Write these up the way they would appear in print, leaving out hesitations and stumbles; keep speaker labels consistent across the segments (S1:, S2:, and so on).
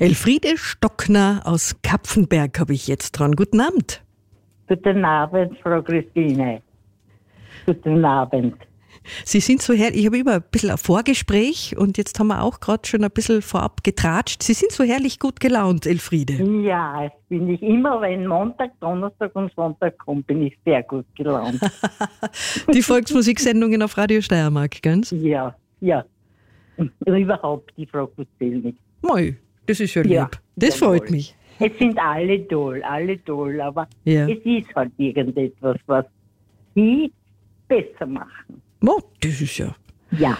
S1: Elfriede Stockner aus Kapfenberg habe ich jetzt dran. Guten Abend.
S2: Guten Abend, Frau Christine. Guten Abend.
S1: Sie sind so herrlich. Ich habe immer ein bisschen ein Vorgespräch und jetzt haben wir auch gerade schon ein bisschen vorab getratscht. Sie sind so herrlich gut gelaunt, Elfriede.
S2: Ja, das bin ich immer, wenn Montag, Donnerstag und Sonntag kommt, bin ich sehr gut gelaunt.
S1: Die Volksmusiksendungen auf Radio Steiermark, gell?
S2: Ja. Und überhaupt die Frau Kuzelnik.
S1: Moi, das ist ja lieb.
S2: Ja,
S1: Das
S2: jawohl.
S1: freut mich.
S2: Es sind alle toll, aber
S1: Ja.
S2: es ist halt irgendetwas, was sie besser machen.
S1: Oh, das ist ja...
S2: Ja.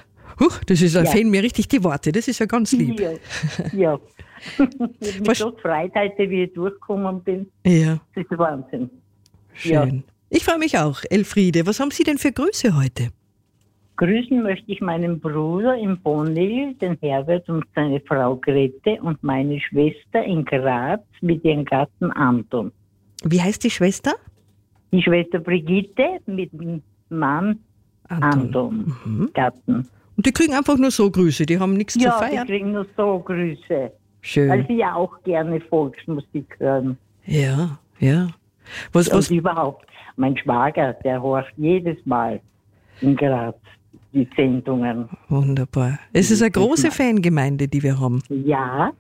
S1: Da
S2: Ja.
S1: fehlen mir richtig die Worte. Das ist ja ganz lieb.
S2: Ja. Ich habe mich so gefreut heute, wie ich durchgekommen bin.
S1: Ja,
S2: Das ist Wahnsinn.
S1: schön.
S2: Ja.
S1: Ich freue mich auch, Elfriede. Was haben Sie denn für Grüße heute?
S2: Grüßen möchte ich meinen Bruder in Bonnil, den Herbert und seine Frau Grete und meine Schwester in Graz mit ihrem Gatten Anton.
S1: Wie heißt die Schwester?
S2: Die Schwester Brigitte mit dem Mann Anton. Gatten.
S1: Und die kriegen einfach nur so Grüße, die haben nichts zu
S2: Ja, die
S1: feiern.
S2: kriegen nur so Grüße,
S1: Schön.
S2: weil sie ja auch gerne Volksmusik hören.
S1: Ja.
S2: Und
S1: Was?
S2: überhaupt, mein Schwager, der horcht jedes Mal in Graz die Sendungen.
S1: Wunderbar. Es ist eine große Fangemeinde, die wir haben.
S2: Ja,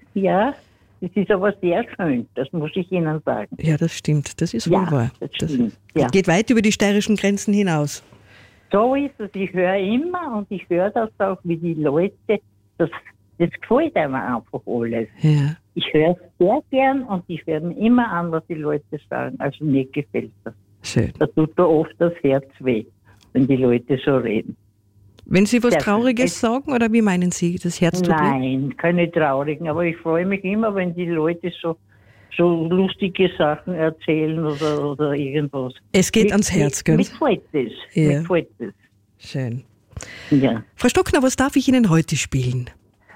S2: es ist aber sehr schön, das muss ich Ihnen sagen.
S1: Ja, das stimmt. Das ist
S2: Ja,
S1: wohl wahr.
S2: das stimmt, ja.
S1: geht weit über die steirischen Grenzen hinaus.
S2: So ist es, ich höre immer und ich höre das auch, wie die Leute, das gefällt einem einfach alles.
S1: Ja.
S2: Ich höre es sehr gern und ich höre mir immer an, was die Leute sagen. Also mir gefällt das.
S1: Schön.
S2: Da tut mir oft das Herz weh, wenn die Leute so reden.
S1: Wenn Sie was
S2: Sehr
S1: Trauriges sagen, oder wie meinen Sie, das Herz tut weh?
S2: Nein, keine traurigen, aber ich freue mich immer, wenn die Leute so lustige Sachen erzählen oder irgendwas.
S1: Es geht ans Herz, gell?
S2: Mir gefällt das.
S1: Ja.
S2: Mir gefällt das.
S1: Schön.
S2: Ja.
S1: Frau Stockner, was darf ich Ihnen heute spielen?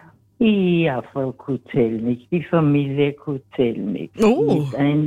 S2: Ja, Frau Kuzelnik, die Familie Kuzelnik.
S1: Oh.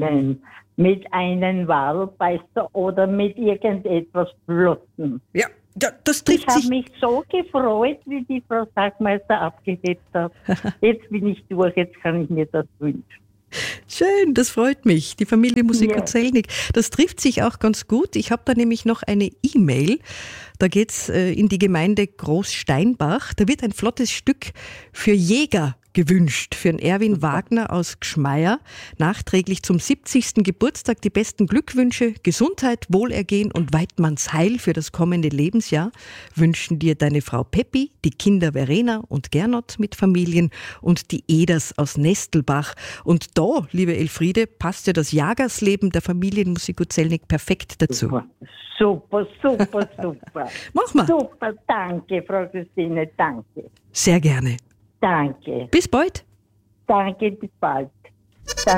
S2: Mit einem Wahlbeißer oder mit irgendetwas Flotten.
S1: Ja, das
S2: Ich
S1: trifft
S2: habe
S1: sich.
S2: mich so gefreut, wie die Frau Sackmeister abgehebt hat. Jetzt bin ich durch, jetzt kann ich mir das wünschen.
S1: Schön, das freut mich. Die Familie Musik
S2: Ja.
S1: Zelnik. Das trifft sich auch ganz gut. Ich habe da nämlich noch eine E-Mail. Da geht's in die Gemeinde Großsteinbach. Da wird ein flottes Stück für Jäger gewünscht, für den Erwin Wagner aus Gschmeyer. Nachträglich zum 70. Geburtstag die besten Glückwünsche, Gesundheit, Wohlergehen und Weidmannsheil für das kommende Lebensjahr wünschen dir deine Frau Peppi, die Kinder Verena und Gernot mit Familien und die Eders aus Nestelbach. Und da, liebe Elfriede, passt ja das Jagersleben der Familienmusik Zelnik perfekt dazu.
S2: Super.
S1: Mach mal.
S2: Super, danke, Frau Christine, danke.
S1: Sehr gerne.
S2: Danke.
S1: Bis bald.
S2: Danke, bis bald.